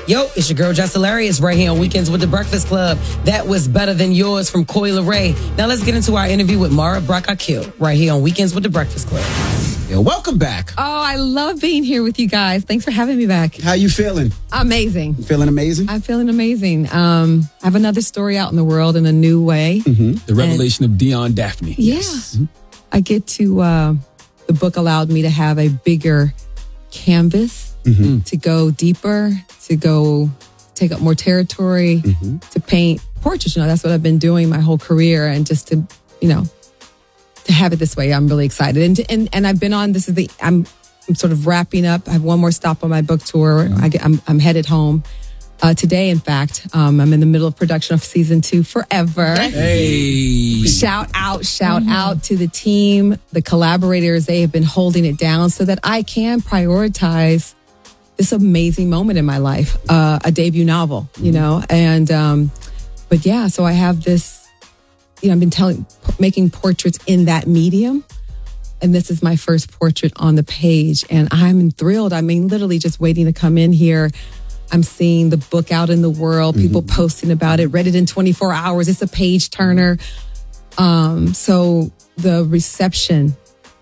Yo, it's your girl, Jess Hilarious, right here on Weekends with the Breakfast Club. That was Better Than Yours from Coi Leray. Now let's get into our interview with Mara Brock Akil, right here on Weekends with the Breakfast Club. Yeah, welcome back. Oh, I love being here with you guys. Thanks for having me back. How you feeling? Amazing. You feeling amazing? I'm feeling amazing. I have another story out in the world in a new way. Mm-hmm. The revelation of Dion Daphne. Yeah. Yes. I get to, the book allowed me to have a bigger canvas to go deeper, to go take up more territory, to paint portraits. You know, that's what I've been doing my whole career. And just to, to have it this way, I'm really excited. And I've been on, I'm sort of wrapping up. I have one more stop on my book tour. I'm headed home. Today, in fact, I'm in the middle of production of season 2, Forever. Hey. Shout out to the team, the collaborators. They have been holding it down so that I can prioritize this amazing moment in my life, a debut novel, and, but yeah, so I have this, I've been making portraits in that medium. And this is my first portrait on the page. And I'm thrilled. I mean, literally just waiting to come in here. I'm seeing the book out in the world, people posting about it, read it in 24 hours. It's a page turner. So the reception,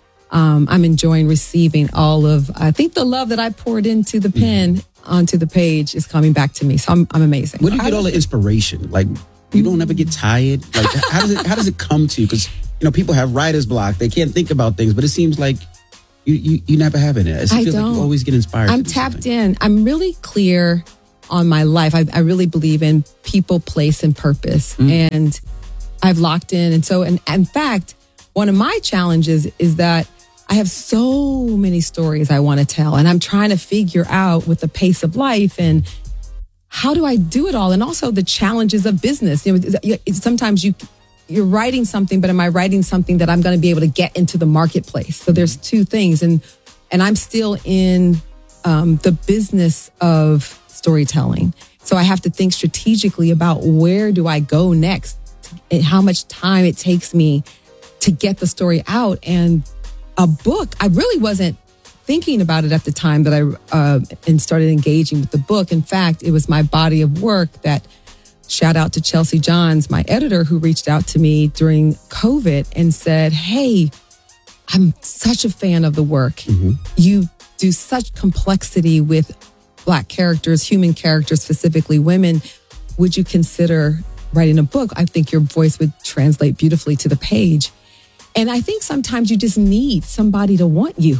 I'm enjoying receiving all of, I think the love that I poured into the pen onto the page is coming back to me. So I'm amazing. Where do you get all the inspiration? Like, you don't ever get tired? Like, how does it come to you? Because, people have writer's block. They can't think about things, but it seems like you never have it. It feels like you always get inspired. I'm tapped in. I'm really clear on my life. I really believe in people, place, and purpose. And I've locked in. And so, and in fact, one of my challenges is that I have so many stories I want to tell. And I'm trying to figure out with the pace of life and how do I do it all? And also the challenges of business. Sometimes you're writing something, but am I writing something that I'm going to be able to get into the marketplace? So there's two things. And I'm still in the business of storytelling. So I have to think strategically about where do I go next and how much time it takes me to get the story out. And a book, I really wasn't thinking about it at the time that I started engaging with the book. In fact, it was my body of work that, shout out to Chelsea Johns, my editor, who reached out to me during COVID and said, hey, I'm such a fan of the work. You do such complexity with Black characters, human characters, specifically women. Would you consider writing a book? I think your voice would translate beautifully to the page. And I think sometimes you just need somebody to want you.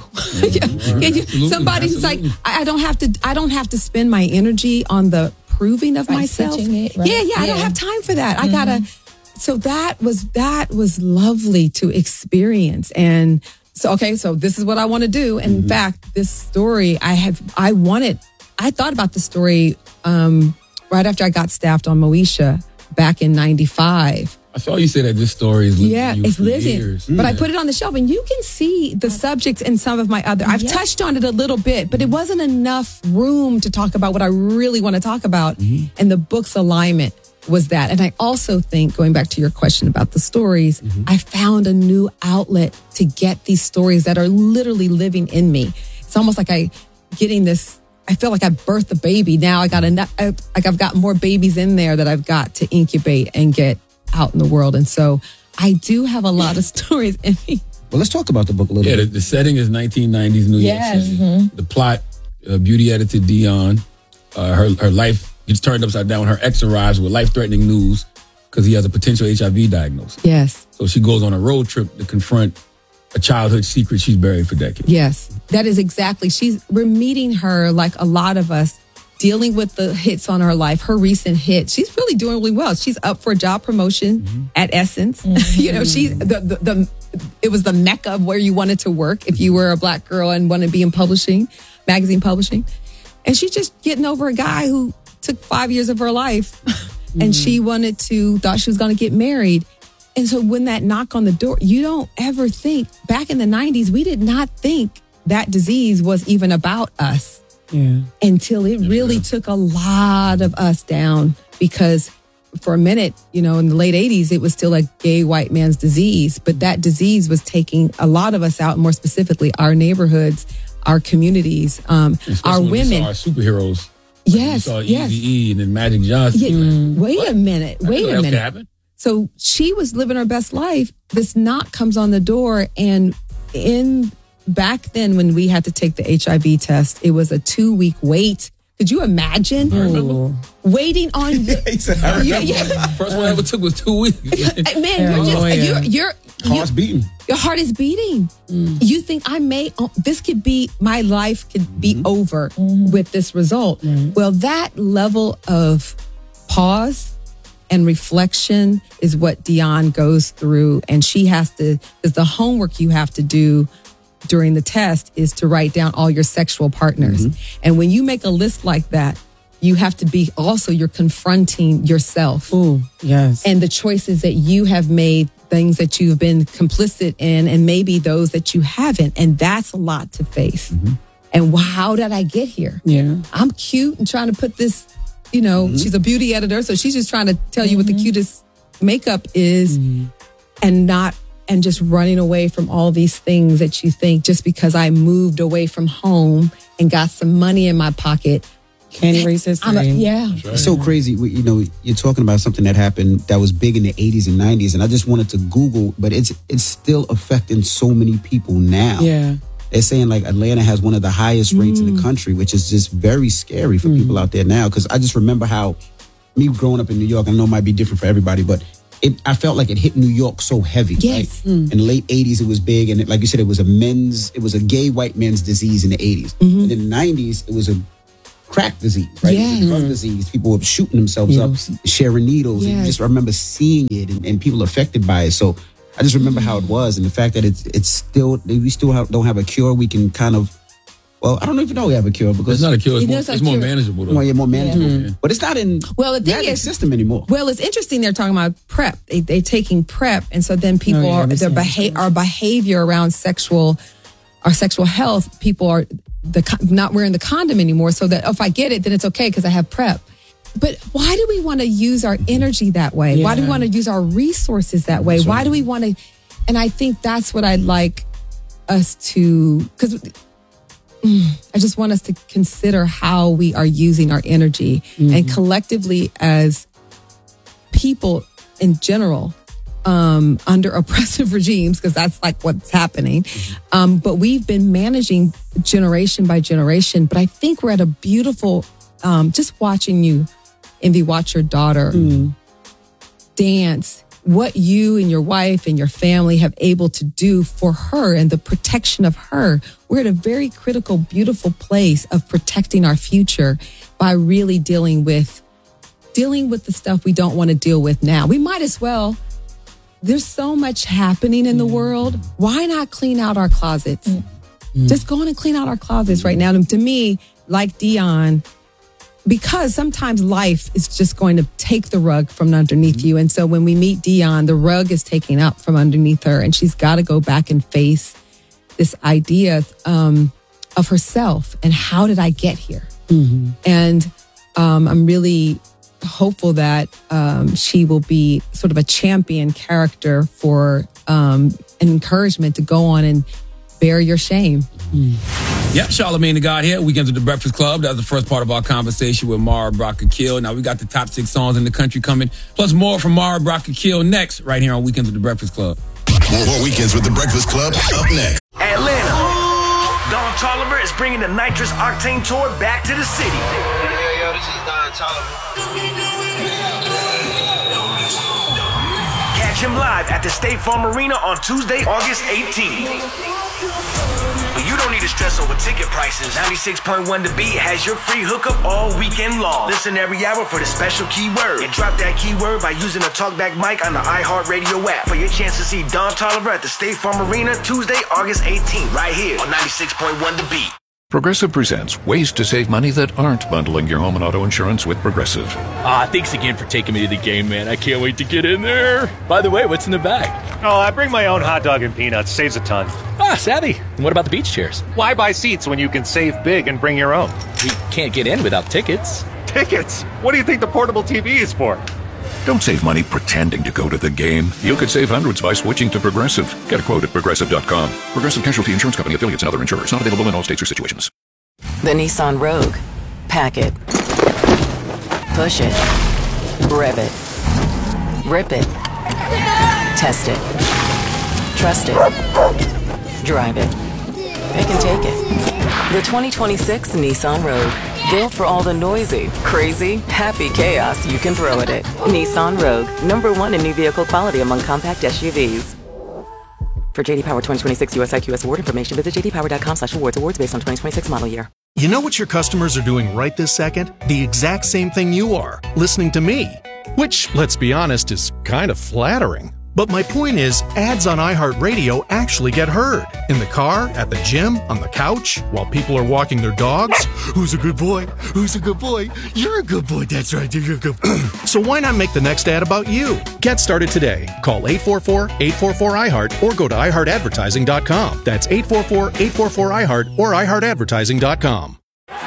Somebody who's like, I don't have to spend my energy on the proving of myself. It, right? Yeah, I don't have time for that. I gotta. So that was lovely to experience. And so this is what I want to do. And in fact, this story I thought about the story right after I got staffed on Moesha back in 95. I saw you say that this story is living it's living. years. But I put it on the shelf, and you can see the subjects in some of my other. I've touched on it a little bit, but it wasn't enough room to talk about what I really want to talk about. And the book's alignment was that. And I also think, going back to your question about the stories, I found a new outlet to get these stories that are literally living in me. It's almost like I feel like I birthed a baby. Now I got I've got more babies in there that I've got to incubate and get out in the world. And so I do have a lot of stories in me. Well, let's talk about the book a little bit. The setting is 1990s New York City. The plot, beauty editor Dion, her life gets turned upside down when her ex arrives with life-threatening news because he has a potential HIV diagnosis. Yes. So she goes on a road trip to confront a childhood secret she's buried for decades. Yes, that is exactly. We're meeting her like a lot of us, dealing with the hits on her life. Her recent hit, she's really doing really well. She's up for a job promotion at Essence. She's it was the mecca of where you wanted to work if you were a Black girl and wanted to be in publishing, magazine publishing. And she's just getting over a guy who took 5 years of her life, and she thought she was going to get married. And so when that knock on the door, you don't ever think, back in the 90s, we did not think that disease was even about us. Until it really took a lot of us down, because for a minute, in the late 80s, it was still a gay white man's disease. But that disease was taking a lot of us out, more specifically our neighborhoods, our communities, our women. Our superheroes Yes, saw yes. Eazy-E and then Magic Johnson. Yeah, wait a minute. So she was living her best life. This knock comes on the door, and back then when we had to take the HIV test, it was a 2-week wait. Could you imagine waiting on? First one I ever took was 2 weeks. Man, your heart's beating. Your heart is beating. You think this could be, my life could be over with this result. Well, that level of pause and reflection is what Dionne goes through. And she has to, because the homework you have to do during the test is to write down all your sexual partners. And when you make a list like that, you have to be also, you're confronting yourself. Ooh, yes. And the choices that you have made, things that you've been complicit in, and maybe those that you haven't. And that's a lot to face. And how did I get here? Yeah. I'm cute and trying to put this, she's a beauty editor. So she's just trying to tell you what the cutest makeup is and just running away from all these things that you think just because I moved away from home and got some money in my pocket. Can't erase history. It's so crazy. You're talking about something that happened that was big in the 80s and 90s, and I just wanted to Google, but it's still affecting so many people now. Yeah. They're saying like Atlanta has one of the highest rates in the country, which is just very scary for people out there now. Because I just remember how me growing up in New York, I know it might be different for everybody, but I felt like it hit New York so heavy. Yes. Right? In the late 80s, it was big. And like you said, it was a gay white man's disease in the 80s. And in the 90s, it was a crack disease, right? Yes. It was a drug disease. People were shooting themselves up, sharing needles. Yes. And you just remember seeing it and people affected by it. So I just remember how it was. And the fact that it's still, we still don't have a cure. We can kind of, well, I don't even know we have a cure because it's not a cure. It's more manageable. Though. More manageable. But it's not in the system anymore. Well, it's interesting. They're talking about PrEP. They're taking PrEP, and so then people our behavior around our sexual health. People are not wearing the condom anymore. So that if I get it, then it's okay because I have PrEP. But why do we want to use our energy that way? Yeah. Why do we want to use our resources that way? Why do we want to? And I think that's what I'd like us to, because I just want us to consider how we are using our energy and collectively as people in general under oppressive regimes, because that's like what's happening. But we've been managing generation by generation. But I think we're at a beautiful, just watching you, Envy, watch your daughter dance, what you and your wife and your family have able to do for her and the protection of her. We're at a very critical, beautiful place of protecting our future by really dealing with the stuff we don't want to deal with now. We might as well. There's so much happening in the world. Why not clean out our closets? Just go in and clean out our closets right now. And to me, like Dionne, because sometimes life is just going to take the rug from underneath you. And so when we meet Dionne, the rug is taken up from underneath her, and she's got to go back and face this idea of herself and how did I get here? And I'm really hopeful that she will be sort of a champion character for an encouragement to go on and bear your shame. Yep, Charlamagne the God here. Weekends with the Breakfast Club. That was the first part of our conversation with Mara Brock Akil. Now we got the top 6 songs in the country coming, plus more from Mara Brock Akil next, right here on Weekends with the Breakfast Club. More Weekends with the Breakfast Club up next. Atlanta. Don Toliver is bringing the Nitrous Octane Tour back to the city. Yo, this is Don Toliver. Catch him live at the State Farm Arena on Tuesday, August 18th. But you don't need to stress over ticket prices. 96.1 The Beat has your free hookup all weekend long. Listen every hour for the special keyword. And drop that keyword by using a talkback mic on the iHeartRadio app for your chance to see Don Toliver at the State Farm Arena Tuesday, August 18th, right here on 96.1 The Beat. Progressive presents ways to save money that aren't bundling your home and auto insurance with Progressive. Thanks again for taking me to the game, man. I can't wait to get in there. By the way, what's in the bag? Oh, I bring my own hot dog and peanuts. Saves a ton. Savvy. And what about the beach chairs? Why buy seats when you can save big and bring your own? We can't get in without tickets. Tickets? What do you think the portable TV is for? Don't save money pretending to go to the game. You could save hundreds by switching to Progressive. Get a quote at Progressive.com. Progressive Casualty Insurance Company, affiliates, and other insurers. Not available in all states or situations. The Nissan Rogue. Pack it. Push it. Rev it. Rip it. Test it. Trust it. Drive it. Pick and take it. The 2026 Nissan Rogue. Built for all the noisy, crazy, happy chaos you can throw at it. Nissan Rogue. #1 in new vehicle quality among compact SUVs. For JD Power 2026 US IQS award information, visit jdpower.com/awards. Awards based on 2026 model year. You know what your customers are doing right this second? The exact same thing you are, listening to me. Which, let's be honest, is kind of flattering. But my point is, ads on iHeartRadio actually get heard. In the car, at the gym, on the couch, while people are walking their dogs. Who's a good boy? Who's a good boy? You're a good boy, that's right, you're a good boy. So why not make the next ad about you? Get started today. Call 844-844-iHeart or go to iHeartAdvertising.com. That's 844-844-iHeart or iHeartAdvertising.com.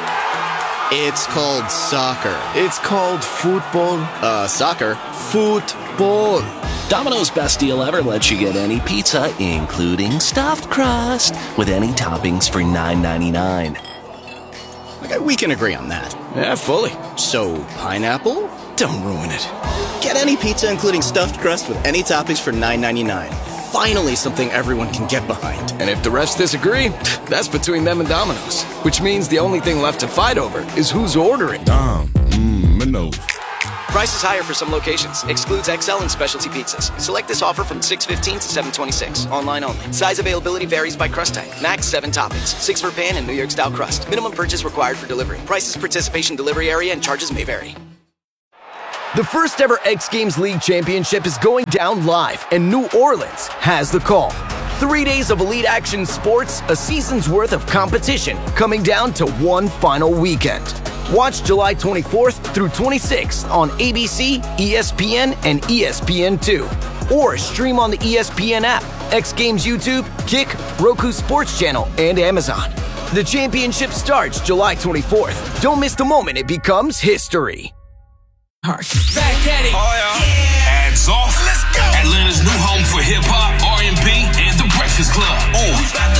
It's called soccer. It's called football. Soccer. Football. Domino's best deal ever lets you get any pizza, including stuffed crust, with any toppings for $9.99. Okay, we can agree on that. Yeah, fully. So, pineapple? Don't ruin it. Get any pizza, including stuffed crust, with any toppings for $9.99. Finally, something everyone can get behind. And if the refs disagree, that's between them and Domino's. Which means the only thing left to fight over is who's ordering. Domino's. Price is higher for some locations. Excludes XL and specialty pizzas. Select this offer from 6/15 to 7/26. Online only. Size availability varies by crust type. Max 7 toppings. 6 for pan and New York style crust. Minimum purchase required for delivery. Prices, participation, delivery area, and charges may vary. The first ever X Games League Championship is going down live, and New Orleans has the call. 3 days of elite action sports, a season's worth of competition, coming down to one final weekend. Watch July 24th through 26th on ABC, ESPN, and ESPN2. Or stream on the ESPN app, X Games YouTube, Kick, Roku Sports Channel, and Amazon. The championship starts July 24th. Don't miss the moment it becomes history. Back at it. Oh, yeah. Ads off. Let's go. Atlanta's new home for hip-hop, R&B, and The Breakfast Club. On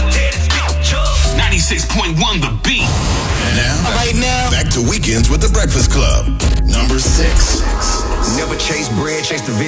96.1 The Beat. And now, back to Weekends with The Breakfast Club. Number 6. Never chase bread, chase the vision.